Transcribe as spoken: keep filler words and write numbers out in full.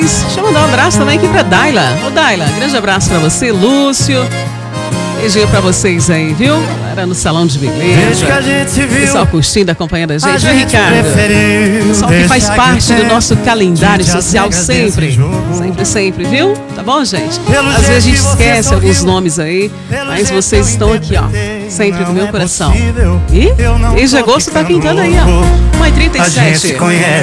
vocês. Deixa eu mandar um abraço também aqui pra Daila. Ô Daila, grande abraço pra você, Lúcio. Beijinho pra vocês aí, viu? Era no salão de beleza. Pessoal curtindo, acompanhando a gente. A viu, gente Ricardo? Pessoal que faz parte do nosso calendário social sempre. Sempre, sempre, viu? Tá bom, gente? Às vezes a gente esquece alguns nomes aí, mas vocês estão aqui, ó. Sempre no meu coração. E mês de agosto tá pintando aí, ó. uma e trinta e sete.